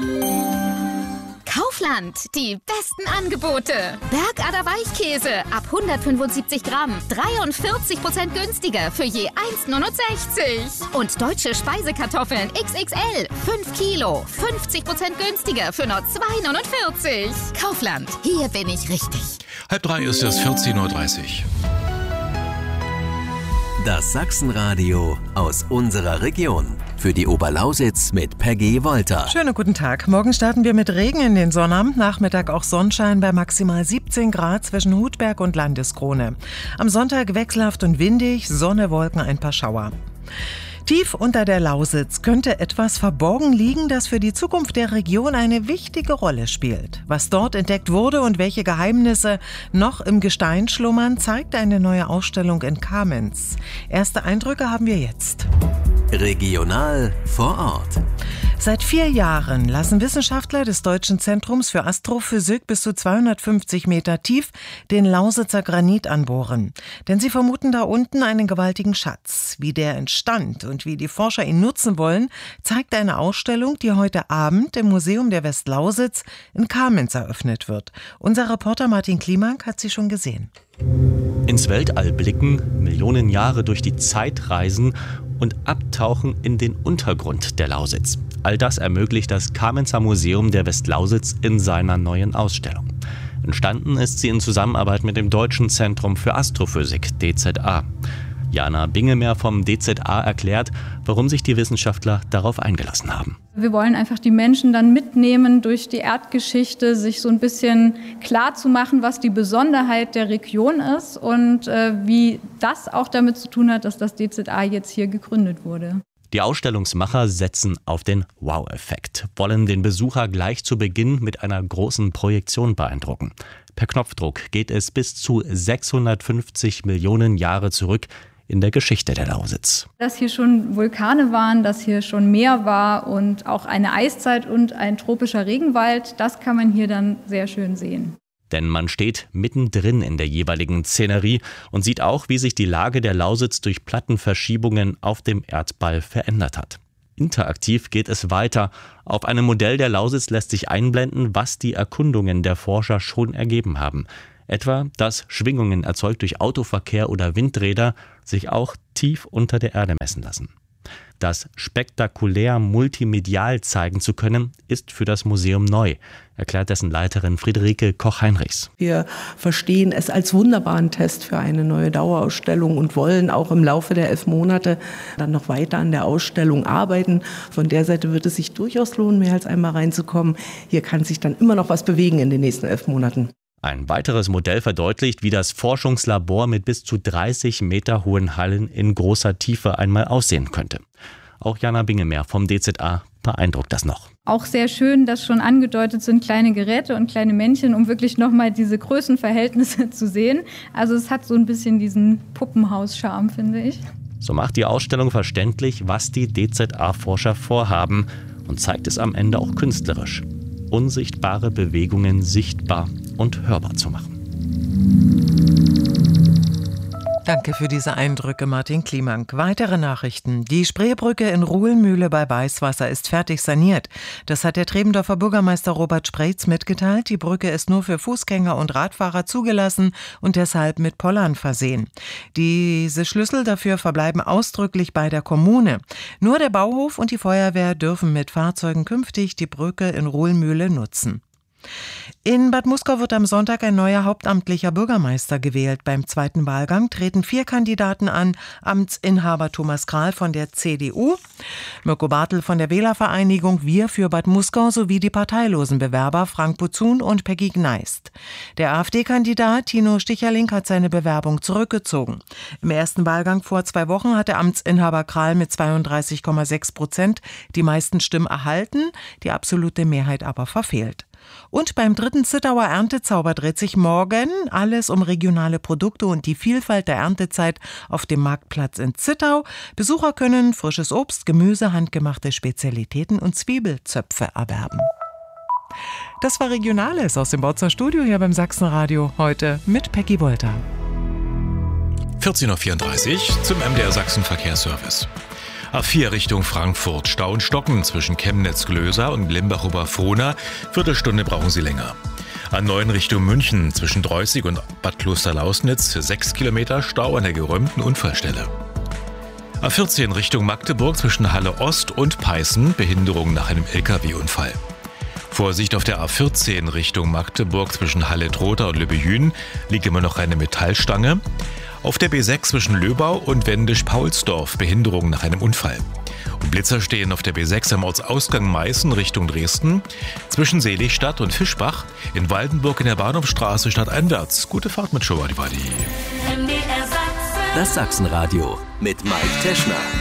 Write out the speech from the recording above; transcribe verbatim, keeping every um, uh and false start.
Kaufland, die besten Angebote. Bergader Weichkäse ab hundertfünfundsiebzig Gramm, dreiundvierzig Prozent günstiger für je eins Komma neunundsechzig. Und deutsche Speisekartoffeln X X L, fünf Kilo, fünfzig Prozent günstiger für nur zwei Komma neunundvierzig. Kaufland, hier bin ich richtig. Halb drei ist es, vierzehn Uhr dreißig. Das Sachsenradio aus unserer Region. Für die Oberlausitz mit Peggy Wolter. Schönen guten Tag. Morgen starten wir mit Regen in den Sonnabend. Nachmittag auch Sonnenschein bei maximal siebzehn Grad zwischen Hutberg und Landeskrone. Am Sonntag wechselhaft und windig, Sonne, Wolken, ein paar Schauer. Tief unter der Lausitz könnte etwas verborgen liegen, das für die Zukunft der Region eine wichtige Rolle spielt. Was dort entdeckt wurde und welche Geheimnisse noch im Gestein schlummern, zeigt eine neue Ausstellung in Kamenz. Erste Eindrücke haben wir jetzt. Regional vor Ort. Seit vier Jahren lassen Wissenschaftler des Deutschen Zentrums für Astrophysik bis zu zweihundertfünfzig Meter tief den Lausitzer Granit anbohren. Denn sie vermuten da unten einen gewaltigen Schatz. Wie der entstand und wie die Forscher ihn nutzen wollen, zeigt eine Ausstellung, die heute Abend im Museum der Westlausitz in Kamenz eröffnet wird. Unser Reporter Martin Klimank hat sie schon gesehen. Ins Weltall blicken, Millionen Jahre durch die Zeit reisen und abtauchen in den Untergrund der Lausitz. All das ermöglicht das Kamenzer Museum der Westlausitz in seiner neuen Ausstellung. Entstanden ist sie in Zusammenarbeit mit dem Deutschen Zentrum für Astrophysik, D Z A. Jana Bingemer vom D Z A erklärt, warum sich die Wissenschaftler darauf eingelassen haben. Wir wollen einfach die Menschen dann mitnehmen durch die Erdgeschichte, sich so ein bisschen klar zu machen, was die Besonderheit der Region ist und äh, wie das auch damit zu tun hat, dass das D Z A jetzt hier gegründet wurde. Die Ausstellungsmacher setzen auf den Wow-Effekt, wollen den Besucher gleich zu Beginn mit einer großen Projektion beeindrucken. Per Knopfdruck geht es bis zu sechshundertfünfzig Millionen Jahre zurück in der Geschichte der Lausitz. Dass hier schon Vulkane waren, dass hier schon Meer war und auch eine Eiszeit und ein tropischer Regenwald, das kann man hier dann sehr schön sehen. Denn man steht mittendrin in der jeweiligen Szenerie und sieht auch, wie sich die Lage der Lausitz durch Plattenverschiebungen auf dem Erdball verändert hat. Interaktiv geht es weiter. Auf einem Modell der Lausitz lässt sich einblenden, was die Erkundungen der Forscher schon ergeben haben. Etwa, dass Schwingungen erzeugt durch Autoverkehr oder Windräder sich auch tief unter der Erde messen lassen. Das spektakulär multimedial zeigen zu können, ist für das Museum neu, erklärt dessen Leiterin Friederike Koch-Heinrichs. Wir verstehen es als wunderbaren Test für eine neue Dauerausstellung und wollen auch im Laufe der elf Monate dann noch weiter an der Ausstellung arbeiten. Von der Seite wird es sich durchaus lohnen, mehr als einmal reinzukommen. Hier kann sich dann immer noch was bewegen in den nächsten elf Monaten. Ein weiteres Modell verdeutlicht, wie das Forschungslabor mit bis zu dreißig Meter hohen Hallen in großer Tiefe einmal aussehen könnte. Auch Jana Bingemer vom D Z A beeindruckt das noch. Auch sehr schön, dass schon angedeutet sind kleine Geräte und kleine Männchen, um wirklich nochmal diese Größenverhältnisse zu sehen. Also es hat so ein bisschen diesen Puppenhaus-Charme, finde ich. So macht die Ausstellung verständlich, was die D Z A-Forscher vorhaben und zeigt es am Ende auch künstlerisch. Unsichtbare Bewegungen sichtbar und hörbar zu machen. Danke für diese Eindrücke, Martin Klimank. Weitere Nachrichten. Die Spreebrücke in Ruhlmühle bei Weißwasser ist fertig saniert. Das hat der Trebendorfer Bürgermeister Robert Spreetz mitgeteilt. Die Brücke ist nur für Fußgänger und Radfahrer zugelassen und deshalb mit Pollern versehen. Diese Schlüssel dafür verbleiben ausdrücklich bei der Kommune. Nur der Bauhof und die Feuerwehr dürfen mit Fahrzeugen künftig die Brücke in Ruhlmühle nutzen. In Bad Muskau wird am Sonntag ein neuer hauptamtlicher Bürgermeister gewählt. Beim zweiten Wahlgang treten vier Kandidaten an. Amtsinhaber Thomas Kral von der C D U, Mirko Bartel von der Wählervereinigung Wir für Bad Muskau sowie die parteilosen Bewerber Frank Buzun und Peggy Gneist. Der AfD-Kandidat Tino Sticherling hat seine Bewerbung zurückgezogen. Im ersten Wahlgang vor zwei Wochen hatte Amtsinhaber Kral mit zweiunddreißig Komma sechs Prozent die meisten Stimmen erhalten, die absolute Mehrheit aber verfehlt. Und beim dritten Zittauer Erntezauber dreht sich morgen alles um regionale Produkte und die Vielfalt der Erntezeit auf dem Marktplatz in Zittau. Besucher können frisches Obst, Gemüse, handgemachte Spezialitäten und Zwiebelzöpfe erwerben. Das war Regionales aus dem Bautzen Studio hier beim Sachsenradio, heute mit Peggy Wolter. vierzehn Uhr vierunddreißig zum M D R Sachsen Verkehrsservice. A vier Richtung Frankfurt, Stau und Stocken zwischen Chemnitz-Glöser und Limbach-Oberfrohna. Viertelstunde brauchen Sie länger. A neun Richtung München, zwischen Dreußig und Bad Klosterlausnitz, sechs Kilometer Stau an der geräumten Unfallstelle. A vierzehn Richtung Magdeburg, zwischen Halle Ost und Peißen, Behinderung nach einem L K W-Unfall. Vorsicht auf der A vierzehn Richtung Magdeburg, zwischen Halle-Trotha und Lübbehün, liegt immer noch eine Metallstange. Auf der B sechs zwischen Löbau und Wendisch-Paulsdorf, Behinderung nach einem Unfall. Und Blitzer stehen auf der B sechs am Ortsausgang Meißen Richtung Dresden, zwischen Seligstadt und Fischbach, in Waldenburg in der Bahnhofstraße stadteinwärts. Gute Fahrt mit Show Buddy. Das Sachsenradio mit Mike Teschner.